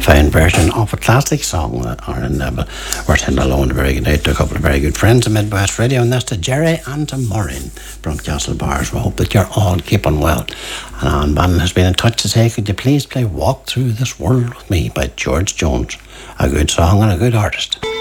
fine version of a classic song that Aaron Neville were sending along a very good night to a couple of very good friends of Midwest Radio, and that's to Jerry and to Maureen from Castlebar. We hope that you're all keeping well. And Anne Bannon has been in touch to say, could you please play Walk Through This World With Me by George Jones? A good song and a good artist.